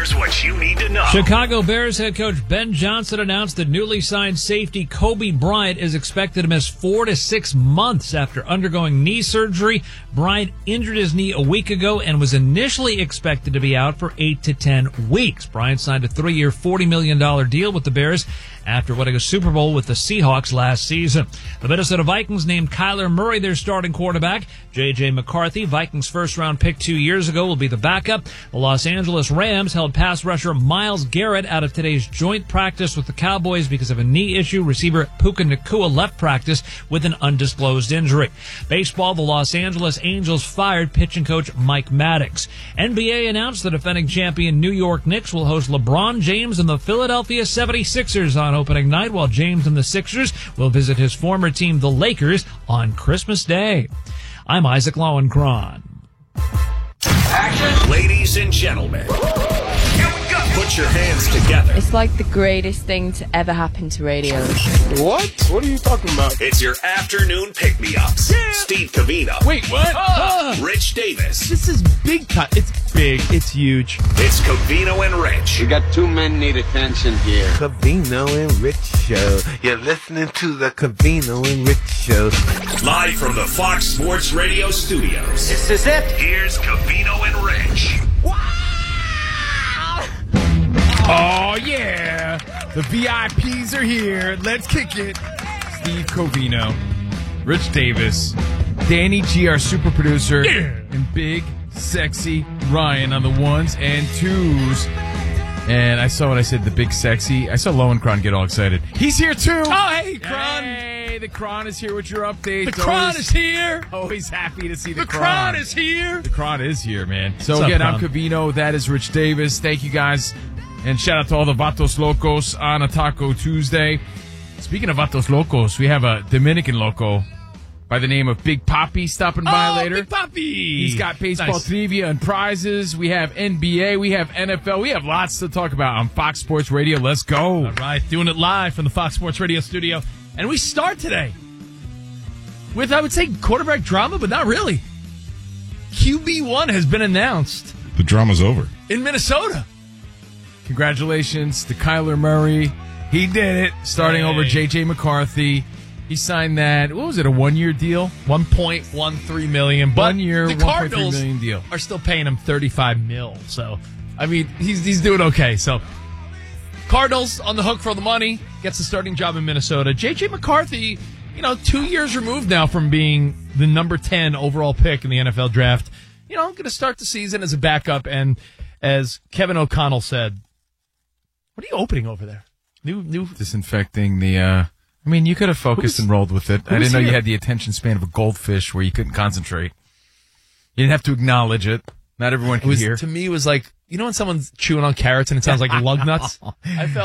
Here's what you need to know. Chicago Bears head coach Ben Johnson announced that newly signed safety Kobe Bryant is expected to miss 4 to 6 months after undergoing knee surgery. Bryant injured his knee a week ago and was initially expected to be out for 8 to 10 weeks. Bryant signed a 3-year, $40 million deal with the Bears after winning a Super Bowl with the Seahawks last season. The Minnesota Vikings named Kyler Murray their starting quarterback. J.J. McCarthy, Vikings first-round pick 2 years ago, will be the backup. The Los Angeles Rams held pass rusher Myles Garrett out of today's joint practice with the Cowboys because of a knee issue. Receiver Puka Nacua left practice with an undisclosed injury. Baseball, the Los Angeles Angels fired pitching coach Mike Maddox. NBA announced the defending champion New York Knicks will host LeBron James and the Philadelphia 76ers on opening night, while James and the Sixers will visit his former team, the Lakers, on Christmas Day. I'm Isaac Lowenkron. Action. Ladies and gentlemen, here we go. Put your hands together. It's like the greatest thing to ever happen to radio. What? What are you talking about? It's your afternoon pick-me-ups. Yeah. Steve Covino. Wait, what? Rich Davis. This is big time. It's big. It's huge. It's Covino and Rich. We got two men need attention here. Covino and Rich Show. You're listening to the Covino and Rich Show. Live from the Fox Sports Radio studios. This is it. Here's Covino and Rich. Oh, yeah. The VIPs are here. Let's kick it. Steve Covino, Rich Davis, Danny G, our super producer, and big, sexy Ryan on the ones and twos. And I saw when I said the big sexy, I saw Lowenkron get all excited. He's here too. Oh, hey, Kron. Hey, the Kron is here with your updates. The Kron is here. Always happy to see the Kron is here. The Kron is here, man. So What's again, up, I'm Covino. That is Rich Davis. Thank you guys. And shout out to all the Vatos Locos on a Taco Tuesday. Speaking of Vatos Locos, we have a Dominican loco by the name of Big Papi stopping by later. Big Papi. He's got baseball trivia and prizes. We have NBA. We have NFL. We have lots to talk about on Fox Sports Radio. Let's go. All right, doing it live from the Fox Sports Radio studio. And we start today with, I would say, quarterback drama, but not really. QB1 has been announced. The drama's over. In Minnesota. Congratulations to Kyler Murray. He did it, starting over J.J. McCarthy. He signed that, what was it, a 1-year deal? $1.13 million. But 1 year, the $1.3 Cardinals million deal. are still paying him $35 million. So, I mean, he's doing okay. So, Cardinals on the hook for the money, gets the starting job in Minnesota. J.J. McCarthy, 2 years removed now from being the number 10 overall pick in the NFL draft. Going to start the season as a backup. And as Kevin O'Connell said, what are you opening over there? New Disinfecting the, you could have focused and rolled with it. I didn't know you had the attention span of a goldfish where you couldn't concentrate. You didn't have to acknowledge it. Not everyone can hear. To me, it was like, when someone's chewing on carrots and it sounds like lug nuts? I felt